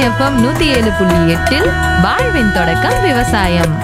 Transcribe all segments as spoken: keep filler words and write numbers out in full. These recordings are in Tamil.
எஃப்எம் நூத்தி ஏழு புள்ளி எட்டில் வாழ்வின் தொடக்கம் விவசாயம்.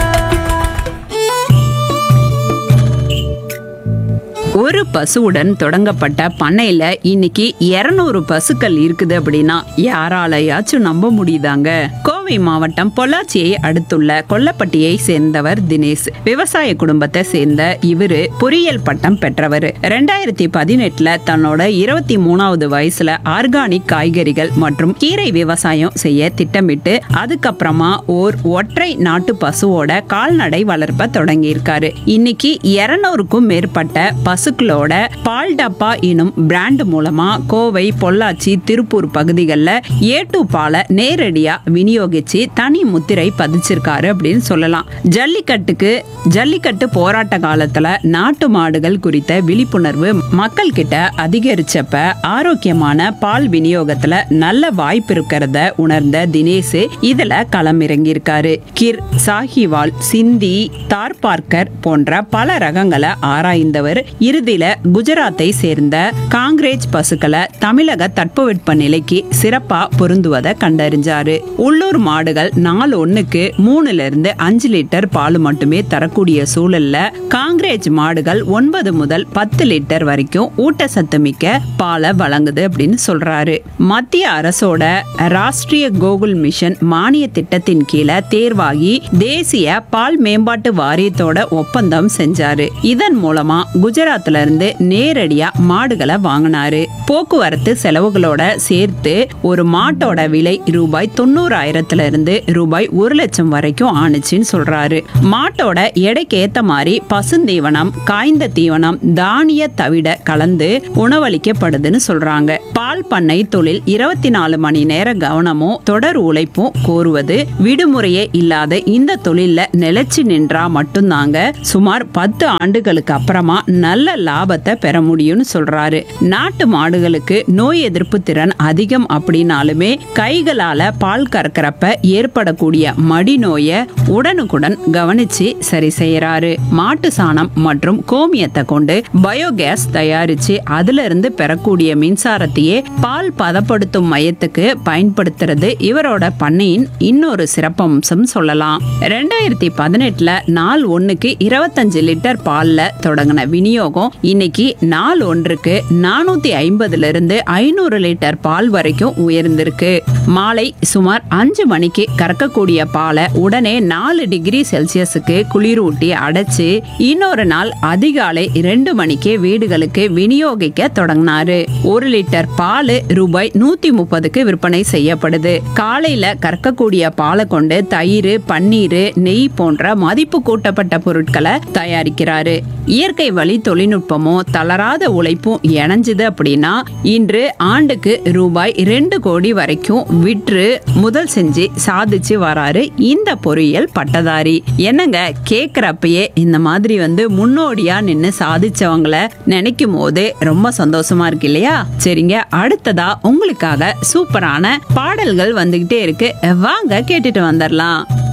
ஒரு பசுவுடன் தொடங்கப்பட்ட பண்ணையில இன்னைக்கு இருநூறு பசுக்கள் இருக்குது அப்படின்னா யாராலையாச்சும் நம்ப முடியுதாங்க? கோவை மாவட்டம் பொள்ளாச்சியை அடுத்துள்ள கொல்லப்பட்டியை சேர்ந்தவர் தினேஷ். விவசாய குடும்பத்தை சேர்ந்த இவரு பொறியியல் பட்டம் பெற்றவர். ரெண்டாயிரத்தி பதினெட்டுல தன்னோட இருபத்தி மூணாவது வயசுல ஆர்கானிக் காய்கறிகள் மற்றும் கீரை விவசாயம் செய்ய திட்டமிட்டு அதுக்கப்புறமா ஓர் ஒற்றை நாட்டு பசுவோட கால்நடை வளர்ப்ப தொடங்கியிருக்காரு. இன்னைக்கு இருநூறுக்கும் மேற்பட்ட பசுக்களோட பால் டப்பா எனும் பிராண்ட் மூலமா கோவை, பொள்ளாச்சி, திருப்பூர் பகுதிகளில் ஏ டூ பாலை நேரடியா விநியோகிச்சு தனி முத்திரை பதிச்சிருக்காரு அப்படின்னு சொல்லலாம். ஜல்லிக்கட்டுக்கு ஜல்லிக்கட்டு போராட்ட காலத்துல நாட்டு மாடுகள் குறித்த விழிப்புணர்வு மக்கள் கிட்ட அதிகரிச்சப்ப ஆரோக்கியமான பால் விநியோகத்துல நல்ல வாய்ப்பு இருக்கிறத உணர்ந்த தினேஷ் இதுல களமிறங்கி இருக்காரு. கிர், சாஹிவால், சிந்தி, தார்பார்க்கர் போன்ற பல ரகங்களை ஆராய்ந்தவர் இறுதியில குஜராத்தை சேர்ந்த காங்கிரேஜ் பசுக்களை தமிழக தட்பவெட்ப நிலைக்கு சிறப்பா பொருந்துவதை கண்டறிஞ்சாரு. உள்ளூர் மாடுகள் நாள் ஒண்ணுக்கு மூணுல இருந்து அஞ்சு லிட்டர் பால் மட்டுமே தரக்கூடிய சூழல்ல காங்கிரேஜ் மாடுகள் ஒன்பது முதல் பத்து லிட்டர் வரைக்கும் ஊட்டச்சத்து மிக்க பாலை வழங்குது அப்படின்னு சொல்றாரு. மத்திய அரசோட ராஷ்டிரிய கோகுல் மிஷன் மானிய திட்டத்தின் கீழே தேர்வாகி தேசிய பால் மேம்பாட்டு வாரியத்தோட ஒப்பந்தம் செஞ்சாரு. இதன் மூலமா குஜராத்ல இருந்து நேரடியா மாடுகளை வாங்கினாரு. போக்குவரத்து செலவுகளோட சேர்த்து ஒரு மாட்டோட விலை ரூபாய் தொண்ணூறாயிரத்துல இருந்து ரூபாய் ஒரு லட்சம் வரைக்கும் ஆணுச்சுன்னு சொல்றாரு. மாட்டோட எடைக்கு ஏத்த மாதிரி பசுந்தீவனம், காய்ந்த தீவனம், தானிய தவிட கலந்து உணவளிக்கப்படுதுன்னு சொல்றாங்க. பால் பண்ணை தொழில் இருபத்தி நாலு மணி நேர கவனமும் தொடர் உழைப்பும் கோருவது. விடுமுறையே இல்லாத இந்த தொழில்ல நிலைச்சு நின்றா மட்டும்தாங்க சுமார் பத்து ஆண்டுகளுக்கு அப்புறமா நல்ல லாபத்தை பெற முடியும்னு சொல்றாரு. நாட்டு மாடுகளுக்கு நோய் எதிர்ப்பு திறன் அதிகம் அப்படின்னாலுமே கைகளால பால் கறக்கிறப்ப ஏற்படக்கூடிய மடி நோயை உடனுக்குடன் கவனிச்சு சரி செய்யறாரு. மாட்டு சாணம் மற்றும் கோமியத்தை கொண்டு பயோகேஸ் தயாரிச்சு அதுல இருந்து பெறக்கூடிய மின்சாரத்தையே பால் பதப்படுத்தும் மையத்துக்கு பயன்படுத்துறது இவரோட பண்ணையின் இன்னொரு சிறப்பம்சம் சொல்லலாம். ரெண்டாயிரத்தி பதினெட்டுல நாள் ஒண்ணுக்கு இருபத்தஞ்சு லிட்டர் பால்ல தொடங்கின விநியோகம் இன்னைக்கு நாள் ஒன்றுக்கு நானூத்தி ஐம்பதுல இருந்து ஐநூறு லிட்டர் பால் வரைக்கும் உயர்ந்திருக்கு. மாலை சுமார் அஞ்சு மணிக்கு கறக்கக்கூடிய பாலை உடனே நாலு டிகிரி செல்சியஸுக்கு குளிரூட்டி அடைச்சு இன்னொரு நாள் அதிகாலை ரெண்டு மணிக்கு வீடுகளுக்கு விநியோகிக்க தொடங்கினாரு. ஒரு லிட்டர் பால் ரூபாய் நூத்தி முப்பதுக்கு விற்பனை செய்யப்படுது. காலையில கறக்கக்கூடிய பாலை கொண்டு தயிர், பன்னீர், நெய் போன்ற மதிப்பு கூட்டப்பட்ட பொருட்களை தயாரிக்கிறாரு. இயற்கை வழி தொழில்நுட்பமும் தளராத உழைப்பும் இணைஞ்சது அப்படின்னா இன்று ஆண்டுக்கு ரூபாய் ரெண்டு கோடி வரைக்கும் விற்று முதல் செஞ்சு சாதிச்சு வராரு இந்த பொறியியல் பட்டதாரி. என்னங்க கேக்குறப்பயே இந்த மாதிரி வந்து முன்னோடியா நின்னு சாதிச்சவங்கள நினைக்கும் போது ரொம்ப சந்தோஷமா இருக்கு இல்லையா? சரிங்க, அடுத்ததா உங்களுக்காக சூப்பரான பாடல்கள் வந்துகிட்டே இருக்கு, வாங்க கேட்டுட்டு வந்துடலாம்.